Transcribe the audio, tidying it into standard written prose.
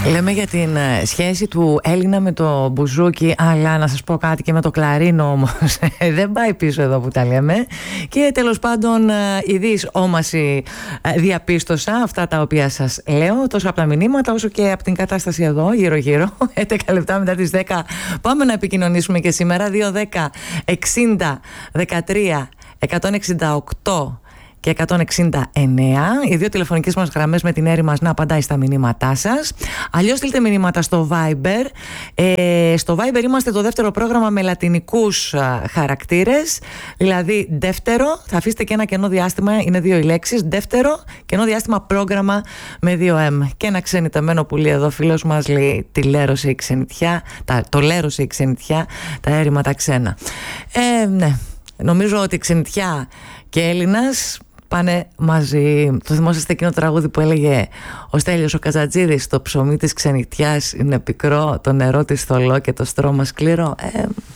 Λέμε για την σχέση του Έλληνα με το μπουζούκι, αλλά να σας πω κάτι, και με το κλαρίνο όμως δεν πάει πίσω εδώ που τα λέμε. Και τέλος πάντων ειδείς όμαση διαπίστωσα αυτά τα οποία σας λέω, τόσο από τα μηνύματα όσο και από την κατάσταση εδώ γύρω γύρω. 11 λεπτά μετά τις 10 πάμε να επικοινωνήσουμε και σήμερα. 210 60 13 168 και 169, οι δύο τηλεφωνικές μας γραμμές με την Έρη μας να απαντάει στα μηνύματά σας. Αλλιώς στείλτε μηνύματα στο Viber. Στο Viber είμαστε το δεύτερο πρόγραμμα με λατινικούς χαρακτήρες. Δηλαδή δεύτερο, θα αφήσετε και ένα κενό διάστημα, είναι δύο οι λέξεις. Δεύτερο, κενό διάστημα πρόγραμμα με 2M. Και ένα ξενιτεμένο πουλί εδώ, φίλος μας λέει, τη λέρωσε η ξενιτιά, το λέρωσε η ξενιτιά, τα έρημα τα ξένα. Ναι, νομίζω ότι ξενιτιά και Έλληνας πάνε μαζί. Το θυμόσαστε εκείνο το τραγούδι που έλεγε ο Στέλιος ο Καζατζίδης: το ψωμί της ξενιτιάς είναι πικρό, το νερό της θολό και το στρώμα σκληρό.